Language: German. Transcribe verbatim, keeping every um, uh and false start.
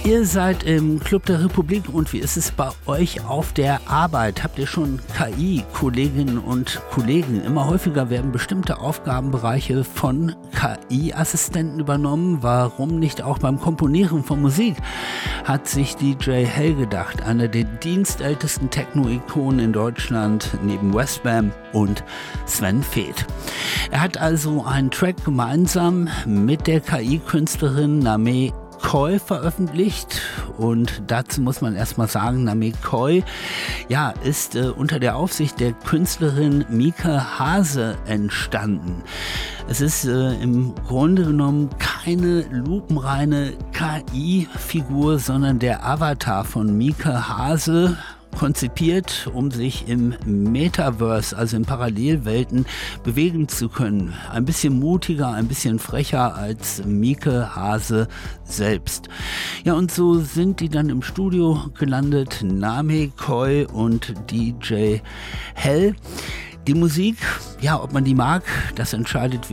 Ihr seid im Club der Republik und wie ist es bei euch auf der Arbeit? Habt ihr schon K I-Kolleginnen und Kollegen? Immer häufiger werden bestimmte Aufgabenbereiche von K I-Assistenten übernommen. Warum nicht auch beim Komponieren von Musik? Hat sich D J Hell gedacht, einer der dienstältesten Techno-Ikonen in Deutschland neben Westbam und Sven Väth. Er hat also einen Track gemeinsam mit der K I-Künstlerin Nameh Koy veröffentlicht und dazu muss man erstmal sagen, Nameh Koy ja, ist äh, unter der Aufsicht der Künstlerin Mieke Hase entstanden. Es ist äh, im Grunde genommen keine lupenreine K I-Figur, sondern der Avatar von Mieke Hase, konzipiert, um sich im Metaverse, also in Parallelwelten, bewegen zu können. Ein bisschen mutiger, ein bisschen frecher als Mieke Hase selbst. Ja, und so sind die dann im Studio gelandet, Nameh Koy und D J Hell. Die Musik, ja, ob man die mag, das entscheidet